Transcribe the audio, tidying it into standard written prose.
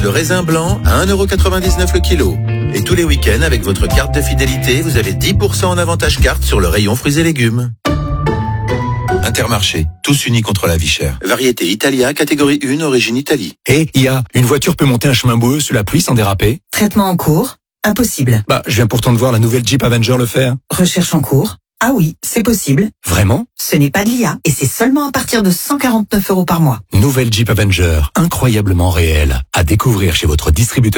le raisin blanc à 1,99€ le kilo. Et tous les week-ends, avec votre carte de fidélité, vous avez 10% en avantage carte sur le rayon fruits et légumes. Intermarché, tous unis contre la vie chère. Variété Italia, catégorie 1, origine Italie. IA, une voiture peut monter un chemin boueux sous la pluie sans déraper? Traitement en cours. Impossible. Je viens pourtant de voir la nouvelle Jeep Avenger le faire. Recherche en cours. Ah oui, c'est possible. Vraiment? Ce n'est pas de l'IA et c'est seulement à partir de 149€ par mois. Nouvelle Jeep Avenger, incroyablement réelle. À découvrir chez votre distributeur.